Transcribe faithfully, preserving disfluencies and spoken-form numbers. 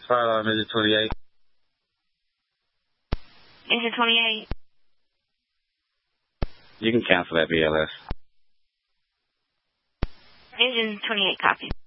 Fire alarm, engine twenty-eight. Engine twenty-eight. You can cancel that B L S. Engine twenty-eight, copy.